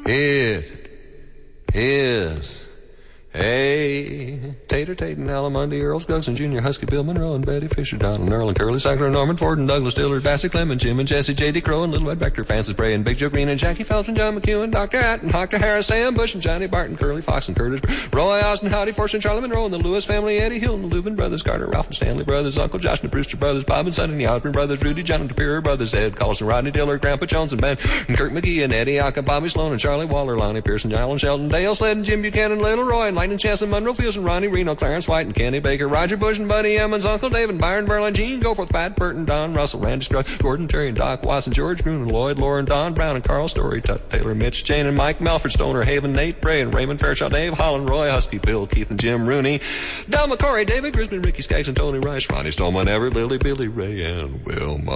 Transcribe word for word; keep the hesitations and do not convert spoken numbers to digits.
It is a Tater, Tate, and Alan Mundy, Earl Scruggs, and Junior Husky, Bill Monroe, and Betty Fisher, Donald, Earl, and Curly Sackler, Norman Ford, and Douglas Dillard, Vassy Clement, Jim and Jesse, J D. Crow, and Little Red Vector, Francis Bray, and Big Joe Green, and Jackie Phelps, and John McEwen, Doctor Hatton, Doctor Harris, Sam Bush, and Johnny Barton, Curly Fox, and Curtis, Roy Austin, Howdy Force, and Charlie Monroe, and the Lewis family, Eddie Hill, and the Lubin brothers, Carter, Ralph, and Stanley brothers, Uncle Josh, and the Brewster brothers, Bob and Son, and the Osborne brothers, Rudy, John, and the Pierre brothers, Ed Carlson, Rodney Dillard, Grandpa Jones, and Ben, and Kurt McGee, and Eddie Aka, Bobby Sloan, and Charlie Waller, Lonnie Pearson, Alan Shelton, Dale Sled, and Jim Buchanan, Little Roy, and Lightning Chance, and Monroe Fields, and Ronnie Reno, Clarence White, and Kenny Baker, Roger Bush, and Buddy Emmons, Uncle David, Byron Berlin, Gene Goforth, Pat Burton, Don Russell, Randy Scruggs, Gordon Terry, and Doc Watson, George Groon, and Lloyd, Lauren, Don Brown, and Carl Story, Tut Taylor, Mitch Jane, and Mike Melford, Stoner, Haven, Nate Bray, and Raymond Fairchild, Dave Holland, Roy Husky, Bill Keith, and Jim Rooney, Del McCory, David Grisman, Ricky Skaggs, and Tony Rice, Ronnie Stallman, Everett, Lily, Billy Ray, and Wilma